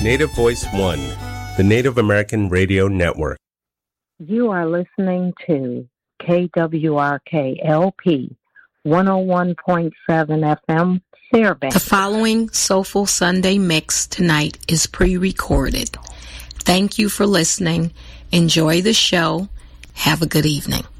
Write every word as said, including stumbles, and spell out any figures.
Native Voice One, the Native American Radio Network. You are listening to K W R K L P one oh one point seven F M, Fairbanks. The following Soulful Sunday mix tonight is pre-recorded. Thank you for listening. Enjoy the show. Have a good evening.